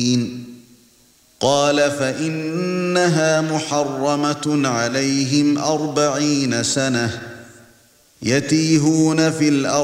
قال فإنها محرمة عليهم 40 سنة يتيهون في الأرض، فلا تأس على القوم الفاسقين. قال فإنها محرمة عليهم 40 سنة يتيهون في الأرض، فلا تأس على القوم الفاسقين. قال فإنها محرمة عليهم 40 سنة يتيهون في الأرض، فلا تأس على القوم الفاسقين.